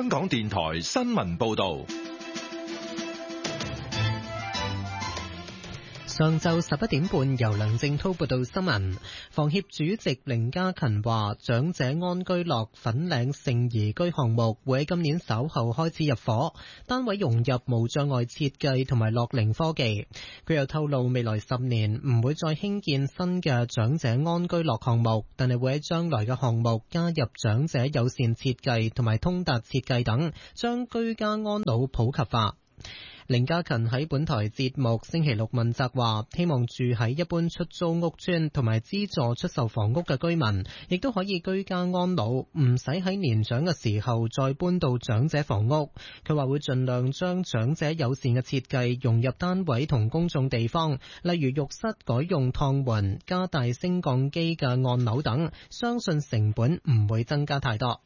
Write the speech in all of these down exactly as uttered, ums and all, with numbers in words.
香港電台新聞報道。 上晝十一點半，由梁正滔報道新聞。房協主席凌家勤話，長者安居樂粉嶺盛怡居項目會喺今年稍後開始入伙，單位融入無障礙設計同埋樂齡科技。佢又透露，未來十年唔會再興建新嘅長者安居樂項目，但係會喺將來嘅項目加入長者友善設計同埋通達設計等，將居家安老普及化。凌家勤喺本台節目星期六問責話，希望住喺一般出租屋邨同埋資助出售房屋嘅居民，亦都可以居家安老，唔使喺年長嘅時候再搬到長者房屋。佢話會盡量將長者友善嘅設計融入單位同公眾地方，例如浴室改用趟門、加大升降機嘅按鈕等，相信成本唔會增加太多。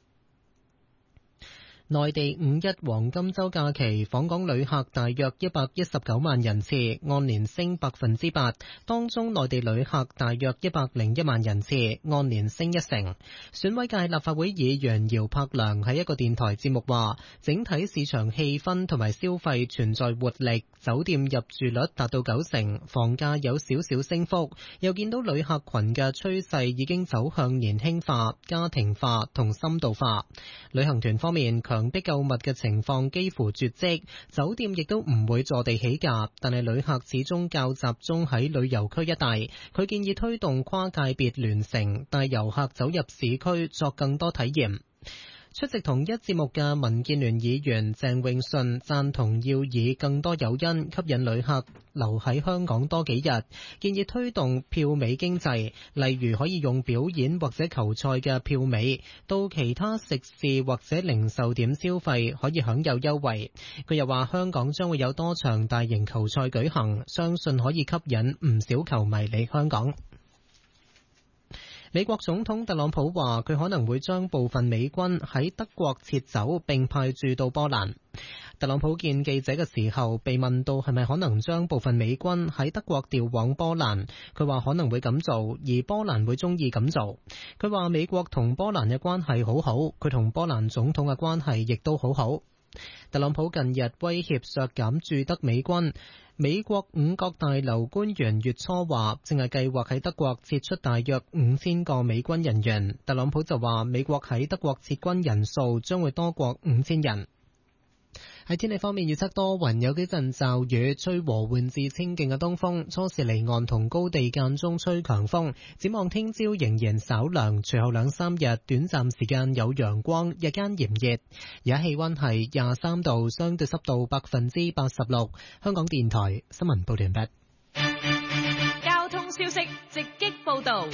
內地五一黃金週假期訪港旅客大約一百一十九萬人次，按年升百分之八。當中內地旅客大約一百零一萬人次，按年升一成。選委界立法會議員姚柏良喺一個電台節目話，整體市場氣氛同埋消費存在活力，酒店入住率達到九成，房價有少少升幅。又見到旅客群嘅趨勢已經走向年輕化、家庭化同深度化。旅行團方面，強迫購物嘅情況幾乎絕跡，酒店亦都唔會坐地起價，但係旅客始終較集中喺旅遊區一帶。佢建議推動跨界別聯乘，帶遊客走入市區作更多體驗。出席同一節目嘅民建聯議員鄭泳舜贊同要以更多誘因吸引旅客留喺香港多幾日，建議推動票尾經濟，例如可以用表演或者球賽嘅票尾到其他食肆或者零售點消費，可以享有優惠。佢又話香港將會有多場大型球賽舉行，相信可以吸引唔少球迷嚟香港。美國總統特朗普話佢可能會將部分美軍喺德國撤走並派駐到波蘭。特朗普見記者嘅時候被問到係咪可能將部分美軍喺德國調往波蘭，佢話可能會咁做，而波蘭會中意咁做。佢話美國同波蘭嘅關係好好，佢同波蘭總統嘅關係亦都好好。特朗普近日威脅削減駐德美軍。美國五角大樓官員月初話，正係計劃喺德國撤出大約五千個美軍人員。特朗普就話，美國喺德國撤軍人數將會多過五千人。喺天氣方面，預測多雲，有幾陣驟雨，吹和緩至清勁嘅東風，初時離岸同高地間中吹強風。展望聽朝仍然稍涼，隨後兩三日短暫時間有陽光，日間炎熱。而家氣溫係廿三度，相對濕度百分之八十六。香港電台新聞報道完畢。 交通消息直擊報道。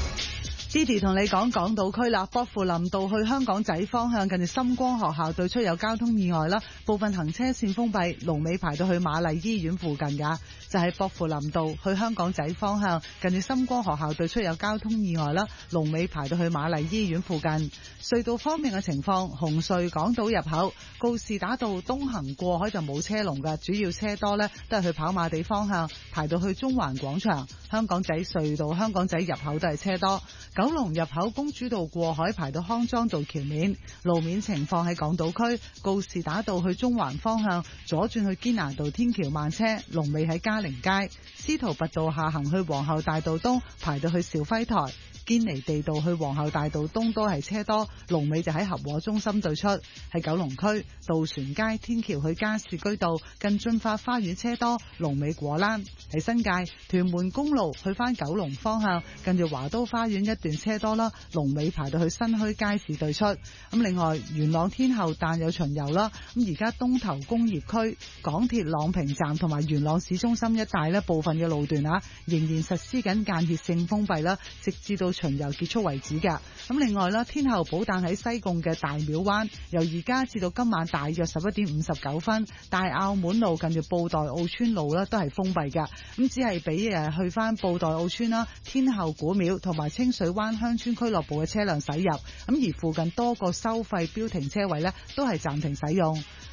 Didi 同你講港島區啦，薄扶林道去香港仔方向近住深光學校對出有交通意外啦，部分行車線封閉，龍尾排到去瑪麗醫院附近噶。就係薄扶林道去香港仔方向近住深光學校對出有交通意外啦，龍尾排到去瑪麗醫院附近。隧道方面嘅情況，紅隧港島入口告士打道東行過海就冇車龍噶，主要車多呢都係去跑馬地方向排到去中環廣場。香港仔隧道香港仔入口都係車多。九龍入口公主道過海排到康莊道橋面。路面情況喺港島區告士打道去中環方向左轉去堅拿道天橋慢車，龍尾喺嘉陵街。司徒拔道下行去皇后大道東排到去肇輝台。堅尼地道去皇后大道東都係車多，龍尾就喺合和中心對出。喺九龍區渡船街天橋去加士居道近駿發花園車多，龍尾果欄。喺新界屯門公路去返九龍方向近住華都花園一段車多啦，龍尾排到去新墟街市對出。咁另外元朗天后誕有巡遊啦，咁而家東頭工業區港鐵朗屏站同埋元朗市中心一帶呢部分嘅路段啊，仍然實施緊間歇性封閉啦，直至到巡遊結束為止㗎。咁另外啦，天后寶誕喺西貢嘅大廟灣，由而家至到今晚大約十一點五十九分，大澳門路近住布袋澳村路呢都係封閉㗎。咁只係俾誒去翻布袋澳村啦、天后古廟同埋清水灣鄉村俱樂部嘅車輛駛入。咁而附近多個收費標停車位呢都係暫停使用。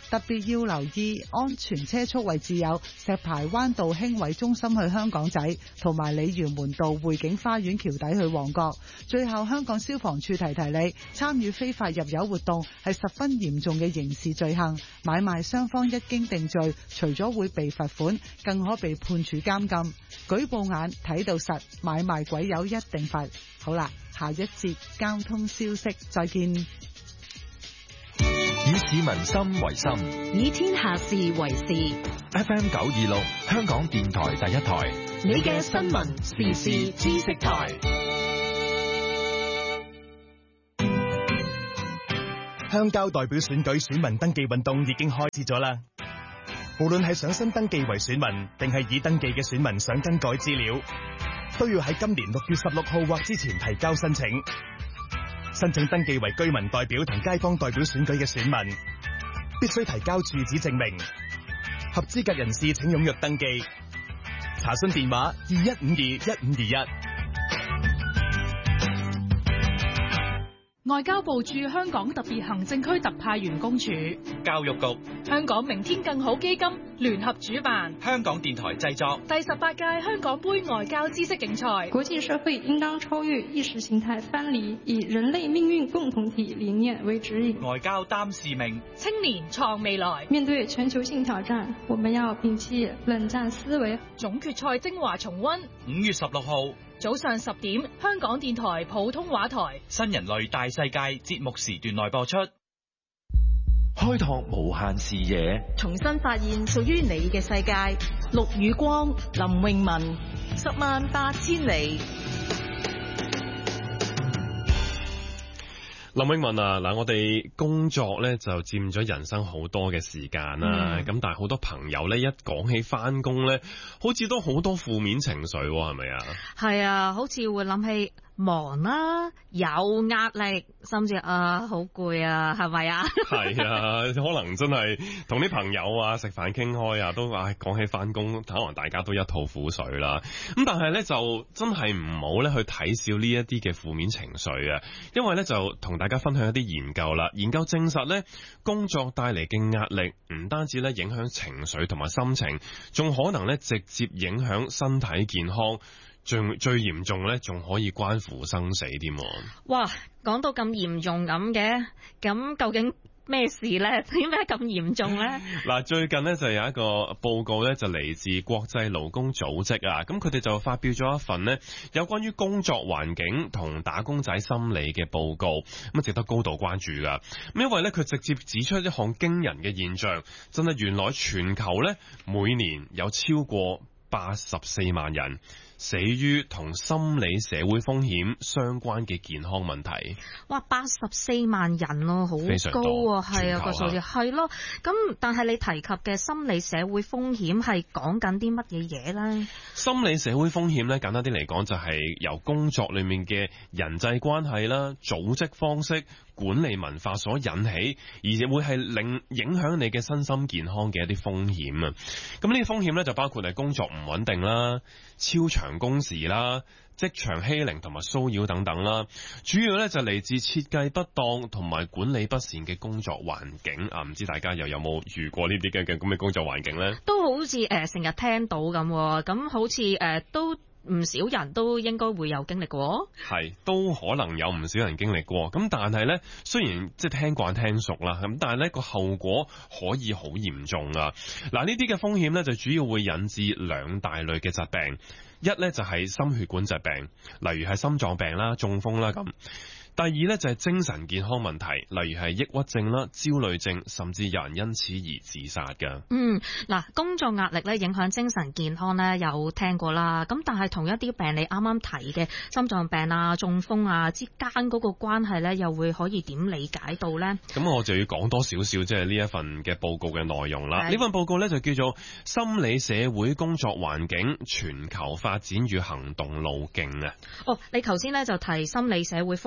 特別要留意安全車速位置有石排灣道興偉中心去香港仔，同埋鯉魚門道匯景花園橋底去旺角。最後，香港消防處提提你，參與非法入油活動係十分嚴重嘅刑事罪行，買賣雙方一經定罪，除咗會被罰款，更可被判處監禁。舉報眼睇到實，買賣鬼友一定罰。好啦，下一節交通消息再見。 以市民心為心， 以天下事為事。 F M 九二六，香港電台第一台， 你嘅新聞時事知識台。 鄉郊代表選舉選民登記運動已經開始咗啦。無論係想新登記為選民，定係已登記嘅選民想更改資料，都要喺今年六月十六號或之前提交申請。申請登記為居民代表同街坊代表選舉嘅選民，必須提交住址證明。合資格人士請踴躍登記。查詢電話二一五二一五二一。 外交部駐香港特別行政區特派員公署、 教育局、 香港明天更好基金聯合主辦， 香港電台製作第十八屆香港杯外交知識競賽。 國際社會應當超越意識形態藩籬，以人類命運共同體理念為指引。 外交擔使命， 青年創未來。 面對全球性挑戰，我們要摒棄冷戰思維。 總決賽精華重溫， 五月十六號早上十點，香港電台普通話台新人類大世界節目時段內播出。 開拓無限視野， 重新發現屬於你嘅世界。陸宇光、林詠雯，十萬八千里。 林詠雯啊，嗱，我哋工作咧就佔咗人生好多嘅時間啦，咁、嗯、但係好多朋友咧一講起返工咧，好似都好多負面情緒，係咪啊？係啊，好似會諗起忙啦、啊，有壓力，甚至啊好攰啊，係咪啊？係啊，可能真係同啲朋友啊食飯傾開啊，都唉講起返工，可能大家都一肚苦水啦。咁但係咧就真係唔好咧去睇小呢一啲嘅負面情緒啊，因為咧就同大家分享一啲研究啦。研究證實咧，工作帶嚟嘅壓力唔單止咧影響情緒同埋心情，仲可能咧直接影響身體健康。最最嚴重咧，仲可以關乎生死添。哇，講到咁嚴重咁嘅，咁究竟咩事咧？點解咁嚴重咧？嗱，最近呢，就有一個報告咧，就嚟自國際勞工組織啊，咁佢哋就發表咗一份呢有關於工作環境同打工仔心理嘅報告，咁啊值得高度關注噶。咁因為咧，佢直接指出一項驚人嘅現象，真係原來全球咧每年有超過八十四萬人死於同心理社會風險相關嘅健康問題。哇，八十四萬人咯，好高啊，係啊個數字係咯。咁但係你提及嘅心理社會風險係講緊啲乜嘢嘢咧？心理社會風險咧，簡單啲嚟講就係由工作裏面嘅人際關係啦、組織方式、管理文化所引起，而且會係令影響你嘅身心健康嘅一啲風險啊。咁呢啲風險咧就包括係工作唔穩定啦、超長工時啦、職場欺凌同埋騷擾等等啦，主要咧就嚟自設計不當同埋管理不善嘅工作環境啊！唔知大家又有冇遇過呢啲嘅咁嘅工作環境咧？都好似誒成日聽到咁，咁好似誒、呃、都唔少人都應該會有經歷過，係都可能有唔少人經歷過。咁但係咧，雖然即係聽慣聽熟啦，咁但係咧個後果可以好嚴重啊！嗱，呢啲嘅風險咧就主要會引致兩大類嘅疾病。一咧就係心血管疾病，例如係心臟病啦、中風啦咁。第二咧就係精神健康問題，例如係抑鬱症啦、焦慮症，甚至有人因此而自殺㗎。嗯，嗱，工作壓力咧影響精神健康咧，有聽過啦。咁但係同一啲病你啱啱提嘅心臟病啊、中風啊之間嗰個關係咧，又會可以點理解到咧？咁我就要講多少少即係呢一份嘅報告嘅內容啦。呢份報告咧就叫做《心理社會工作環境全球發展與行動路徑》啊。哦，你頭先咧就提心理社會風險啦。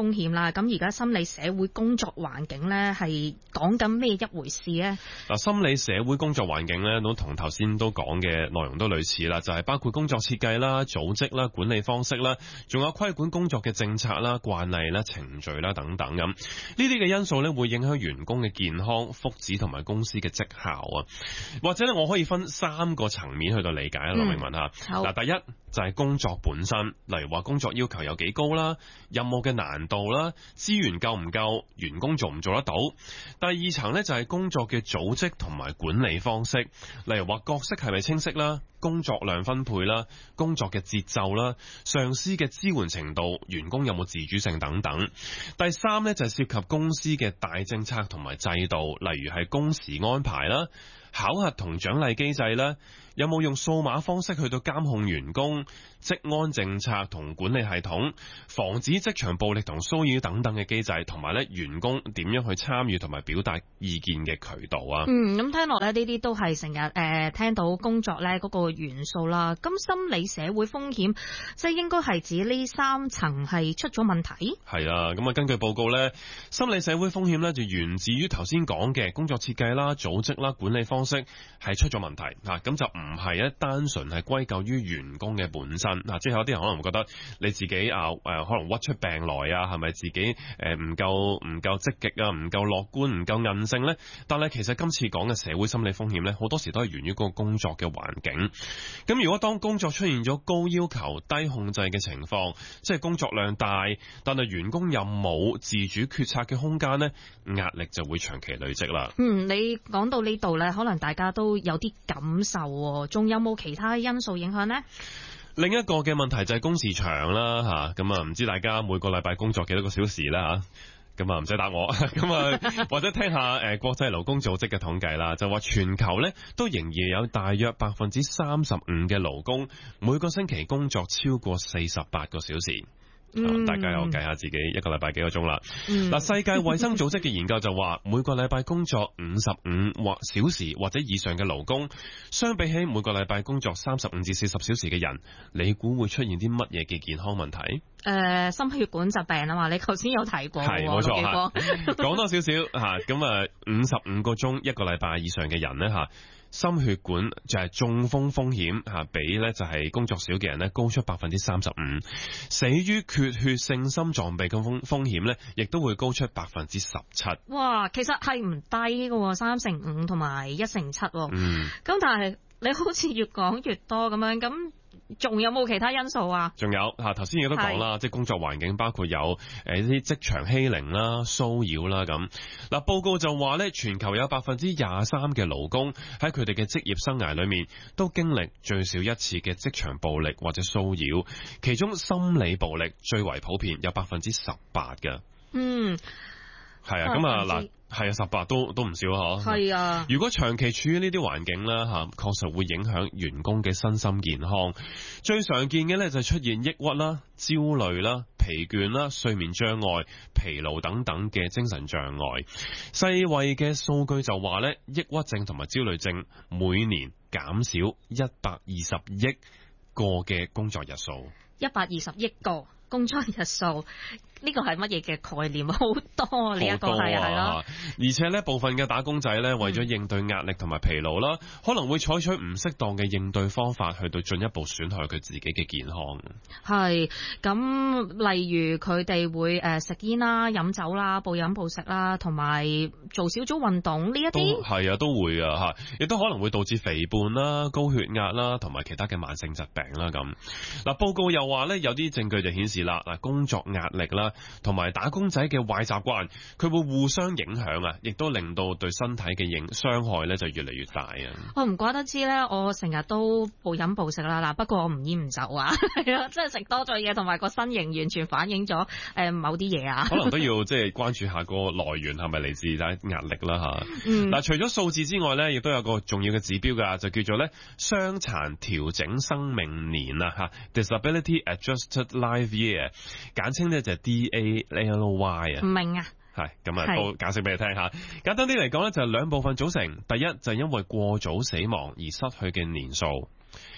啦。咁而家心理社會工作環境咧係講緊咩一回事咧？ 嗱，心理社會工作環境咧都同頭先都講嘅內容都類似啦，就係、是、包括工作設計啦、組織啦、管理方式啦，仲有規管工作嘅政策啦、慣例啦、程序啦等等咁。呢啲嘅因素咧會影響員工嘅健康、福祉同埋公司嘅績效啊。或者咧，我可以分三個層面去到理解啊，羅明文吓。嗱、嗯，第一就係、是、工作本身，例如話工作要求有幾高啦，任務嘅難度啦，資源夠唔夠，員工做唔做得到。第二層咧就係工作嘅組織同埋管理方式，例如話角色係咪清晰啦，工作量分配啦，工作嘅節奏啦，上司嘅支援程度，員工有冇自主性等等。第三咧就係涉及公司嘅大政策同埋制度，例如係工時安排啦、考核同獎勵機制啦，有冇用數碼方式去到監控員工、職安政策同管理系統、防止職場暴力同騷擾等等嘅機制，同埋咧員工點樣去參與同埋表達意見嘅渠道啊。 嗯，咁聽落咧呢啲都係成日誒聽到工作咧嗰個元素啦。咁心理社會風險即係應該係指呢三層係出咗問題？係啊，咁啊根據報告咧，心理社會風險咧就源自於頭先講嘅工作設計啦、組織啦、管理方式係出咗問題吓，咁就唔係咧單純係歸咎於員工嘅本身嗱，即係有啲人可能會覺得你自己啊誒可能屈出病來啊，係咪自己誒唔夠唔夠積極啊，唔夠樂觀，唔夠韌性咧？但係其實今次講嘅社會心理風險咧，好多時都係源於嗰個工作嘅環境。咁如果當工作出現咗高要求、低控制嘅情況，即係工作量大，但係員工又冇自主決策嘅空間咧，壓力就會長期累積啦。 嗯，你講到呢度咧，可能大家都有啲感受，仲有冇其他因素影響呢？ 另一個嘅問題就係工時長啦吓，咁啊唔知大家每個禮拜工作幾多個小時啦吓，咁啊唔使答我，咁啊或者聽下誒國際勞工組織嘅統計啦，就話全球咧都仍然有大約百分之三十五嘅勞工每個星期工作超過四十八個小時。嗯、大家又計下自己一個禮拜幾個鐘啦。嗱、嗯，世界衛生組織嘅研究就話，每個禮拜工作五十五或小時或者以上嘅勞工，相比起每個禮拜工作三十五至四十小時嘅人，你估會出現啲乜嘢嘅健康問題？誒、 呃，心血管疾病啊嘛，你頭先有提過。係，冇錯吓。 講多少少吓，咁啊，五十五個鐘一個禮拜以上嘅人呢。吓。心血管就係中風風險吓，比咧就係工作少嘅人咧高出百分之三十五，死於缺血性心臟病嘅風風險咧，亦都會高出百分之十七。 哇，其實係唔低嘅，三成五同埋一成七。 嗯， 咁但係你好似越講越多咁樣咁。仲有冇其他因素啊？仲有吓，頭先亦都講啦，即係工作環境包括有誒啲職場欺凌啦、騷擾啦咁。嗱，報告就話咧，全球有百分之廿三嘅勞工喺佢哋嘅職業生涯裏面都經歷最少一次嘅職場暴力或者騷擾，其中心理暴力最為普遍，有百分之十八嘅。 嗯， 係啊，咁啊嗱。係啊，十八都都唔少嗬。 係啊， 如果長期處於呢啲環境咧，吓確實會影響員工嘅身心健康。最常見嘅咧就係出現抑鬱啦、焦慮啦、疲倦啦、睡眠障礙、疲勞等等嘅精神障礙。世衛嘅數據就話咧，抑鬱症同埋焦慮症每年減少一百二十億個嘅工作日數。 一百二十億個工作日數。呢個係乜嘢嘅概念？好多呢一個係係咯， 而且呢部分嘅打工仔呢，為咗應對壓力同埋疲勞啦，可能會採取唔適當嘅應對方法，去到進一步損害佢自己嘅健康。 係咁，例如佢哋會誒食煙啦、飲酒啦、暴飲暴食啦，同埋做少組運動呢一啲， 係啊，都會啊嚇，亦都可能會導致肥胖啦、高血壓啦，同埋其他嘅慢性疾病啦咁。嗱，報告又話呢，有啲證據就顯示啦，嗱，工作壓力啦，同埋打工仔嘅壞習慣，佢會互相影響啊，亦都令到對身體嘅影傷害咧就越嚟越大啊！ 我唔怪得知咧，我成日都暴飲暴食啦，嗱，不過我唔煙唔酒啊，係啊，即係食多咗嘢，同埋個身形完全反映咗誒某啲嘢啊， 可能都要即係關注下個來源係咪嚟自壓力啦吓。嗯，嗱，除咗數字之外咧，亦都有個重要嘅指標噶，就叫做咧傷殘調整生命年啊吓 ，Disability Adjusted Life Year， 簡稱咧就係 D A L Y 啊， 唔明啊， 係咁啊，都解釋俾你聽下。簡單啲嚟講咧，就係兩部分組成。第一就係因為過早死亡而失去嘅年數。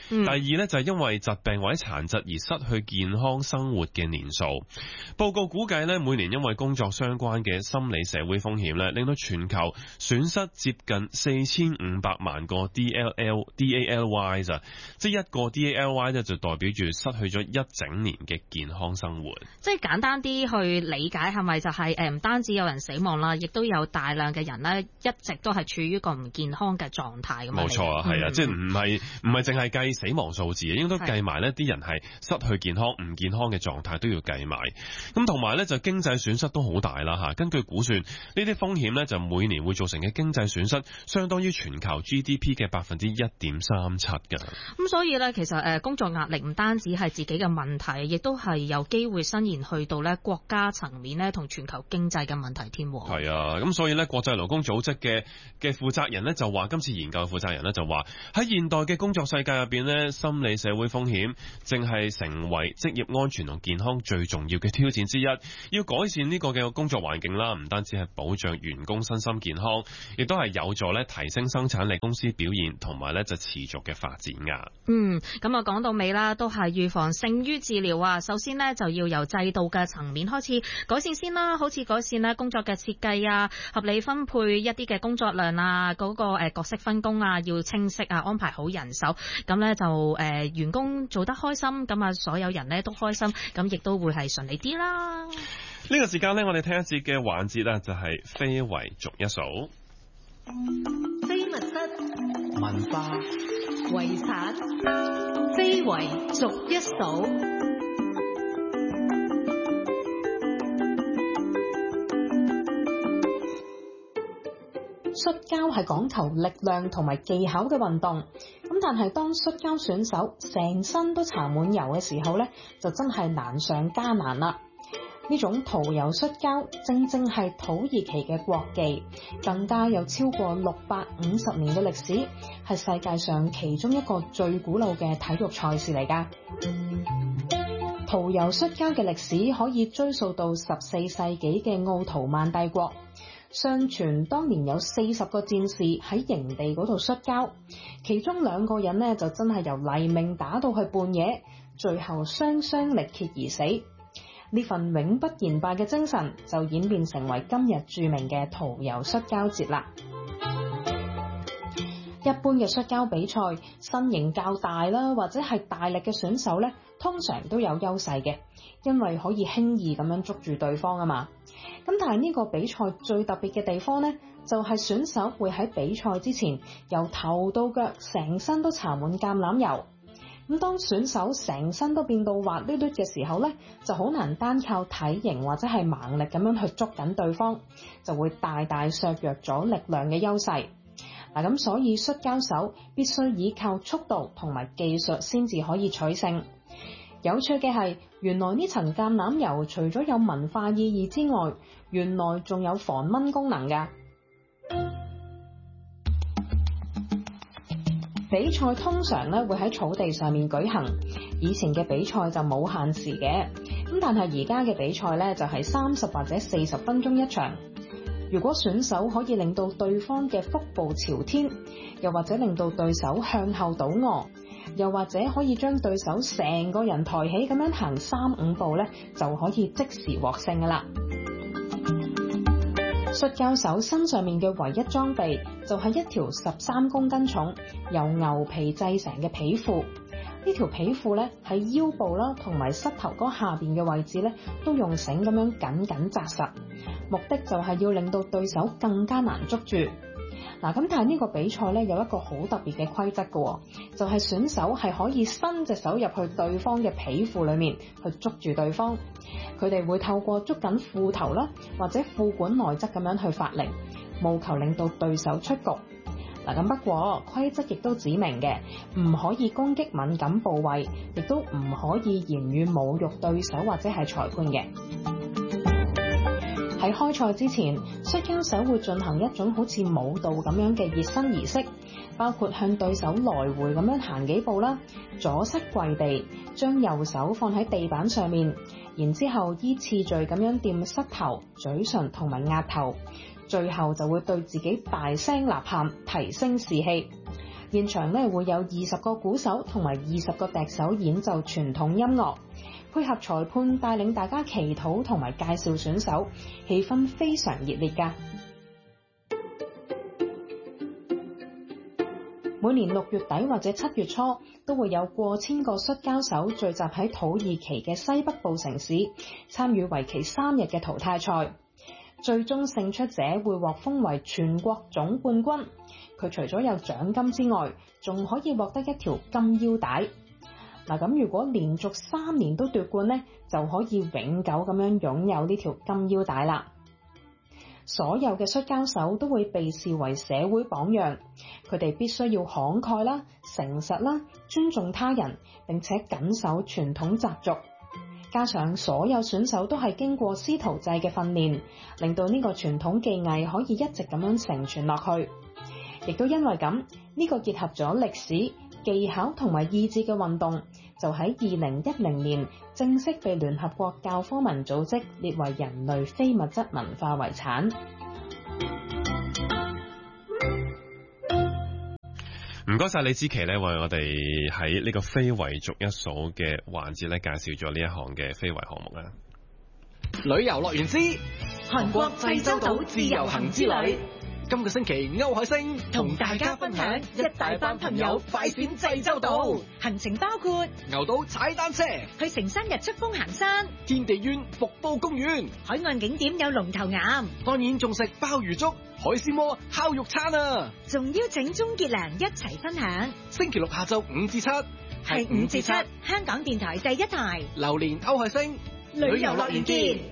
嗯、第二呢，就係因為疾病或者殘疾而失去健康生活嘅年數。報告估計呢，每年因為工作相關嘅心理社會風險呢，令到全球損失接近四千五百萬個 D L L D A L Y 咋，即係一個 D A L Y 呢，就代表住失去咗一整年嘅健康生活。 即係簡單啲去理解，係咪就係誒唔單止有人死亡啦，亦都有大量嘅人呢，一直都係處於一個唔健康嘅狀態咁樣。冇錯啊，係啊、嗯，即係唔係唔係淨係計死亡數字，應該都計埋呢啲人係失去健康、唔健康嘅狀態都要計埋。咁同埋呢，就經濟損失都好大啦嚇。根據估算，呢啲風險呢，就每年會造成嘅經濟損失，相當於全球 G D P 嘅百分之一點三七㗎。咁所以呢，其實誒工作壓力唔單止係自己嘅問題，亦都係有機會伸延去到呢國家層面呢同全球經濟嘅問題添。 係啊，咁所以呢，國際勞工組織嘅嘅負責人呢，就話，今次研究嘅負責人呢，就話喺現代嘅工作世界入邊呢，心理社會風險正係成為職業安全同健康最重要嘅挑戰之一。要改善呢個嘅工作環境啦，唔單止係保障員工身心健康，亦都係有助咧提升生產力、公司表現同埋咧就持續嘅發展噶。 嗯，咁啊講到尾啦，都係預防勝於治療啊。首先呢，就要由制度嘅層面開始改善先啦，好似改善咧工作嘅設計啊，合理分配一啲嘅工作量啊，嗰、那個誒角色分工啊要清晰啊，安排好人手，咁咧就誒、呃、員工做得開心，咁啊所有人咧都開心，咁亦都會係順利啲啦。 呢個時間呢，我哋聽一節嘅環節呢，就係非遺逐一數。 非物質文化遺產，非遺逐一數。 摔跤係講求力量同埋技巧嘅運動，咁但係當摔跤選手成身都搽滿油嘅時候呢，就真係難上加難啦。呢種塗油摔跤正正係土耳其嘅國技，更加有超過六百五十年嘅歷史，係世界上其中一個最古老嘅體育賽事嚟㗎。塗油摔跤嘅歷史可以追溯到十四世紀嘅奧圖曼帝國。相傳當年有四十個戰士喺營地嗰度摔跤，其中兩個人呢就真係由黎明打到去半夜，最後雙雙力竭而死。呢份永不言敗嘅精神就演變成為今日著名嘅塗油摔跤節啦。一般嘅摔跤比賽，身形較大啦，或者係大力嘅選手呢，通常都有優勢嘅，因為可以輕易咁樣捉住對方啊嘛。咁但係呢個比賽最特別嘅地方呢，就係選手會喺比賽之前由頭到腳成身都搽滿橄欖油。咁當選手成身都變到滑捋捋嘅時候呢，就好難單靠體型或者係猛力咁樣去捉緊對方，就會大大削弱咗力量嘅優勢。嗱，咁所以摔跤手必須依靠速度同埋技術先至可以取勝。有趣嘅係，原來呢層橄欖油除咗有文化意義之外，原來仲有防蚊功能㗎。比賽通常咧會喺草地上面舉行，以前嘅比賽就冇限時嘅，咁但係而家嘅比賽咧就係三十或者四十分鐘一場。如果選手可以令到對方嘅腹部朝天，又或者令到對手向後倒卧，又或者可以將對手成個人抬起咁樣行三五步咧，就可以即時獲勝噶啦。摔跤手身上面嘅唯一裝備就係一條十三公斤重由牛皮製成嘅皮褲。呢條皮褲咧喺腰部啦同埋膝頭哥下邊嘅位置咧都用繩咁樣緊緊紮實，目的就係要令到對手更加難捉住。嗱，咁但係呢個比賽咧有一個好特別嘅規則嘅，就係選手係可以伸隻手入去對方嘅皮褲裏面去捉住對方。佢哋會透過捉緊褲頭啦，或者褲管內側咁樣去發力，務求令到對手出局。嗱，咁不過規則亦都指明嘅，唔可以攻擊敏感部位，亦都唔可以言語侮辱對手或者係裁判嘅。喺開賽之前，摔跤手會進行一種好似舞蹈咁樣嘅熱身儀式，包括向對手來回咁樣行幾步啦，左膝跪地，將右手放喺地板上面，然之後依次序咁樣掂膝頭、嘴唇同埋額頭，最後就會對自己大聲吶喊，提升士氣。 現場咧會有二十個鼓手同埋二十個笛手演奏傳統音樂，配合裁判帶領大家祈禱同埋介紹選手，氣氛非常熱烈㗎。每年六月底或者七月初都會有過千個摔跤手聚集喺土耳其嘅西北部城市，參與為期三日嘅淘汰賽。最終勝出者會獲封為全國總冠軍，佢除咗有獎金之外，仲可以獲得一條金腰帶。嗱，咁如果連續三年都奪冠呢，就可以永久咁樣擁有呢條金腰帶啦。所有嘅摔跤手都會被視為社會榜樣，佢哋必須要慷慨啦、誠實啦、尊重他人，並且謹守傳統習俗。加上所有選手都係經過師徒制嘅訓練，令到呢個傳統技藝可以一直咁樣承傳落去。亦都因為咁，呢個結合咗歷史、技巧同埋意志嘅運動，就喺二零一零年正式被聯合國教科文組織列為人類非物質文化遺產。 唔該晒李芝琪咧，為我哋喺呢個非遺逐一數嘅環節咧，介紹咗呢一項嘅非遺項目啦。 旅遊樂園之韓國濟州島自由行之旅。今個星期歐海星同大家分享一大班朋友快閃濟州島， 行程包括牛島踩單車、 去成山日出峰行山、 天地苑瀑布公園， 海岸景點有龍頭岩， 當然仲食鮑魚粥、海鮮鍋、烤肉餐啊！ 仲邀請鍾傑良一齊分享。 星期六下晝五至七， 係五至七，香港電台第一台。 榴蓮歐海星， 旅遊樂園見。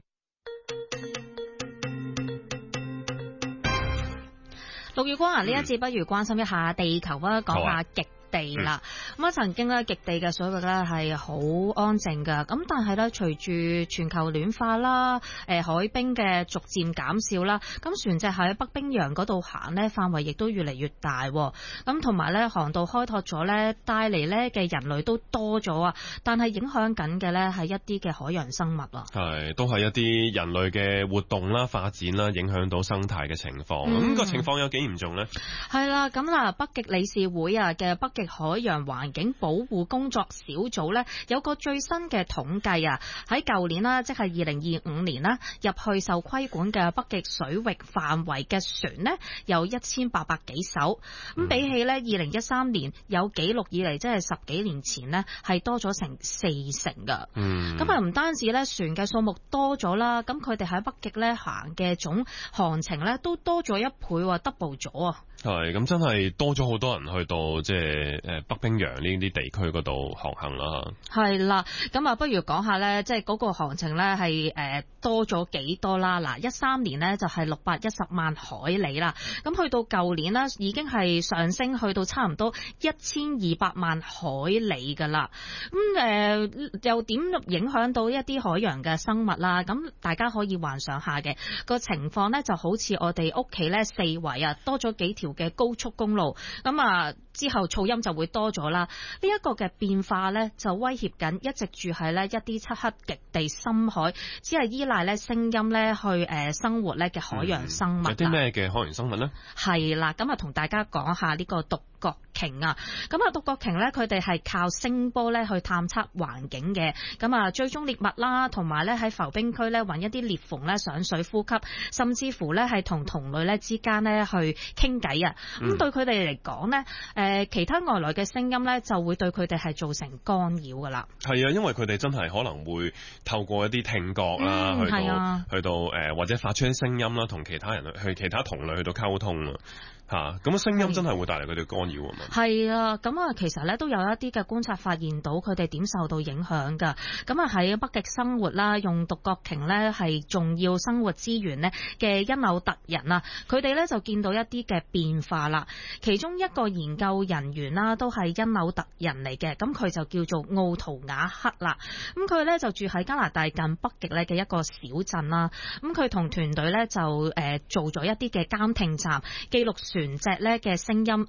陸月光啊，呢一節不如關心一下地球啊，講下極地啦。咁啊，曾經咧極地嘅水域咧係好安靜噶，咁但係咧隨住全球暖化啦，誒海冰嘅逐漸減少啦，咁船隻喺北冰洋嗰度行咧範圍亦都越嚟越大，咁同埋咧航道開拓咗咧，帶嚟咧嘅人類都多咗啊，但係影響緊嘅咧係一啲嘅海洋生物啊， 係都係一啲人類嘅活動啦、發展啦，影響到生態嘅情況。咁、嗯、個情況有幾嚴重咧？係啦，咁嗱，北極理事會啊嘅北極海洋環境保護工作小組咧有個最新嘅統計啊，喺舊年啦，即係二零二五年啦，入去受規管嘅北極水域範圍嘅船呢，有一千八百幾艘，咁比起咧二零一三年有紀錄以嚟，即係十幾年前呢，係多咗成四成噶。嗯，咁啊唔單止咧船嘅數目多咗啦，咁佢哋喺北極咧行嘅總航程咧都多咗一倍，double 咗啊！ 係咁，真係多咗好多人去到即係誒北冰洋呢啲地區嗰度航行啦。係啦，咁啊，不如講下咧，即係嗰個航程咧係誒多咗幾多啦？嗱，一三年呢就係六百一十萬海里啦，咁去到舊年呢已經係上升去到差唔多一千二百萬海里噶啦。咁誒、呃、又點影響到一啲海洋嘅生物啦？咁大家可以幻想下嘅個情況呢，就好似我哋屋企咧四圍啊多咗幾條嘅高速公路，咁啊之後噪音就會多咗啦。呢、這、一個嘅變化咧，就威脅緊一直住喺咧一啲漆黑極地深海，只係依賴咧聲音咧去誒生活咧嘅海洋生物。嗯、有啲咩嘅海洋生物咧？ 係啦，咁啊同大家講下呢個獨角鯨啊。咁啊獨角鯨咧，佢哋係靠聲波咧去探測環境嘅，咁啊追蹤獵物啦，同埋咧喺浮冰區咧搵一啲裂縫咧上水呼吸，甚至乎咧係同同類咧之間咧去傾偈啊。咁、嗯、對佢哋嚟講咧，誒、呃、其他外來嘅聲音咧就會對佢哋係造成干擾噶啦。係啊，因為佢哋真係可能會透過一啲聽覺啦、嗯，去到、啊、去到誒、呃、或者發出啲聲音啦，同其他人去其他同類去到溝通啊。吓，咁啊聲音真係會帶嚟佢哋干擾啊嘛。係啊，咁啊其實咧都有一啲嘅觀察發現到佢哋點受到影響噶。咁啊喺北極生活啦，用獨角鯨咧係重要生活資源咧嘅因紐特人啊，佢哋咧就見到一啲嘅變化啦。其中一個研究人員啦都係因紐特人嚟嘅，咁佢就叫做奧圖瓦克啦。咁佢咧就住喺加拿大近北極咧嘅一個小鎮啦。咁佢同團隊咧就誒做咗一啲嘅監聽站記錄船隻咧嘅聲音五年。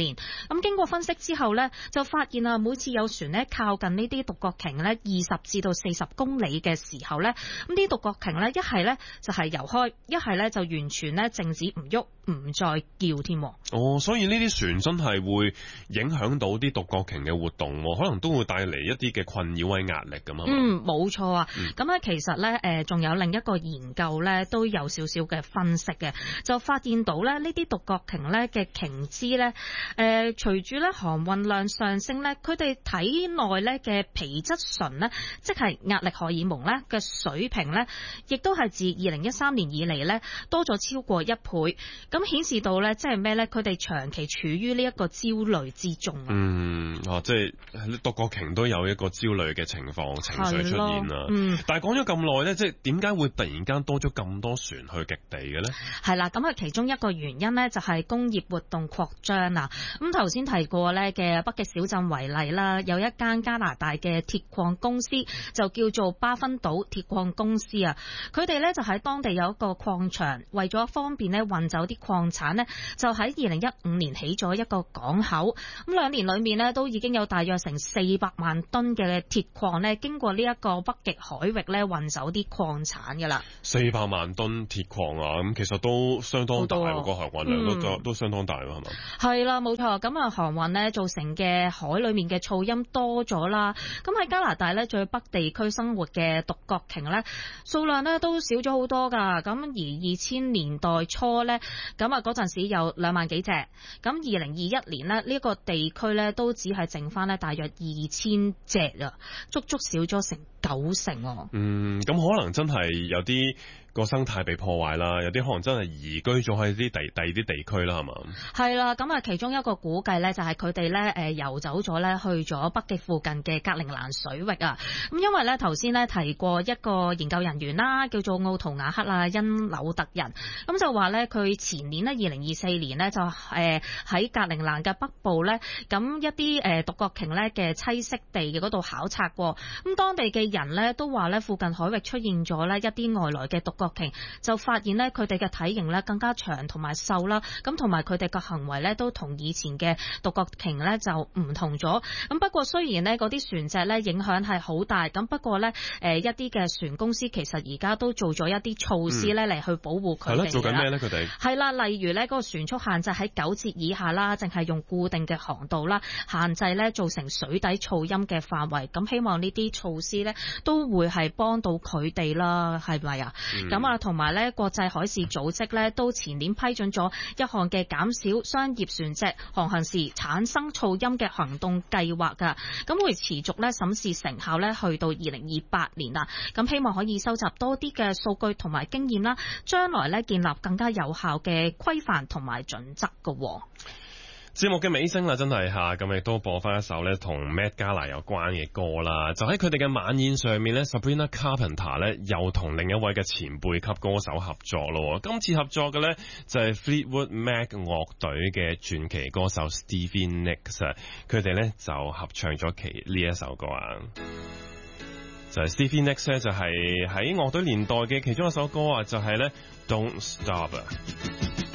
年。咁經過分析之後呢，就發現啊，每次有船呢靠近呢啲獨角鯨呢二十至到四十公里嘅時候呢，咁啲獨角鯨呢一係呢就係游開，一係呢就完全呢靜止唔喐，唔再叫添。 哦，所以呢啲船真係會影響到啲獨角鯨嘅活動，可能都會帶嚟一啲嘅困擾或壓力咁啊。 嗯，冇錯啊。咁咧、嗯、其實咧誒仲有另一個研究咧都有少少嘅分析嘅，就發現到咧呢啲獨角鯨咧嘅鯨脂咧誒隨住咧航運量上升咧，佢哋體內咧嘅皮質醇咧，即係壓力荷爾蒙咧嘅水平咧，亦都係自二零一三年以嚟咧多咗超過一倍。咁顯示到咧即係咩咧？佢哋長期處於呢一個焦慮之中啊。 嗯，哦，即係獨角鯨都有一個焦慮嘅情況情緒出現啦。嗯，但係講咗咁耐咧，即係點解會突然間多咗咁多船去極地嘅咧？係啦，咁啊其中一個原因咧就係工業活動擴張啊。咁頭先提過咧嘅北極小鎮為例啦，有一間加拿大嘅鐵礦公司就叫做巴芬島鐵礦公司啊。佢哋咧就喺當地有一個礦場，為咗方便咧運走啲礦產咧，就喺二零一五年起咗一個港口。咁兩年裏面咧都已經有大約成四百萬噸嘅鐵礦咧經過呢一個北極海域咧運走啲礦產噶啦。 四百萬噸鐵礦啊，咁其實都相當大，個航運量都、嗯、都相當大咯，係嘛？係啦，冇錯。咁啊，航運咧造成嘅海裏面嘅噪音多咗啦。咁喺加拿大咧最北地區生活嘅獨角鯨咧數量咧都少咗好多噶。咁而二千年代初咧，咁啊嗰陣時有兩萬幾隻。咁二零二一年呢，呢、這個地區咧都只係剩翻咧大約二千隻啊，足足少咗成九成喎。 嗯，咁可能真係有啲個生態被破壞啦，有啲可能真係移居咗喺啲第第二啲地區啦，係嘛？係啦，咁啊其中一個估計咧就係佢哋咧誒游走咗咧去咗北極附近嘅格陵蘭水域啊。咁因為咧頭先咧提過一個研究人員啦，叫做奧圖瓦克啊因紐特人，咁就話咧佢前年咧二零二四年咧就誒喺格陵蘭嘅北部咧，咁一啲誒獨角鯨咧嘅棲息地嘅嗰度考察過，咁當地嘅人咧都話咧附近海域出現咗咧一啲外來嘅獨角鯨，就發現咧佢哋嘅體型咧更加長同埋瘦啦，咁同埋佢哋嘅行為咧都同以前嘅獨角鯨咧就唔同咗。咁不過雖然咧嗰啲船隻咧影響係好大，咁不過咧誒一啲嘅船公司其實而家都做咗一啲措施咧嚟去保護佢哋。係啦，做緊咩咧？佢哋係啦，例如咧嗰個船速限制喺九節以下啦，淨係用固定嘅航道啦，限制咧造成水底噪音嘅範圍。咁希望呢啲措施咧都會係幫到佢哋啦，係咪啊？咁、嗯、啊，同埋咧國際海事組織咧都前年批准咗一項嘅減少商業船隻航行時產生噪音嘅行動計劃噶，咁會持續咧審視成效咧，去到二零二八年啦。咁希望可以收集多啲嘅數據同埋經驗啦，將來咧建立更加有效嘅規範同埋準則噶。 節目嘅尾聲啦，真係吓，咁亦都播翻一首咧同 Met Gala 有關嘅歌啦。就喺佢哋嘅晚宴上面咧 Sabrina Carpenter 咧又同另一位嘅前輩級歌手合作咯。今次合作嘅咧就係 Fleetwood Mac 樂隊嘅傳奇歌手 Stevie Nicks， 佢哋咧就合唱咗其呢一首歌啊。就係 Stevie Nicks 咧就係喺樂隊年代嘅其中一首歌啊，就係咧 Don't Stop 啊。